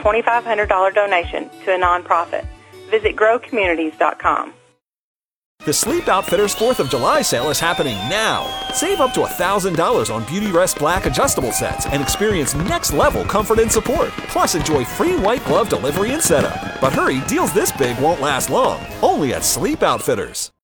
$2,500 donation to a nonprofit. Visit growcommunities.com. The Sleep Outfitters 4th of July sale is happening now. Save up to $1,000 on Beautyrest Black adjustable sets and experience next-level comfort and support. Plus, enjoy free white glove delivery and setup. But hurry, deals this big won't last long. Only at Sleep Outfitters.